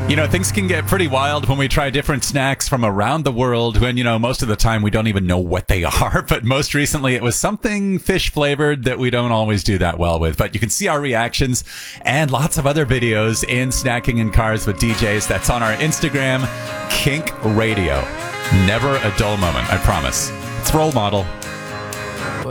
You know, things can get pretty wild when we try different snacks from around the world when, most of the time we don't even know what they are. But most recently, it was something fish flavored that we don't always do that well with. But you can see our reactions and lots of other videos in Snacking in Cars with DJs. That's on our Instagram, Kink Radio. Never a dull moment, I promise. It's Role Model.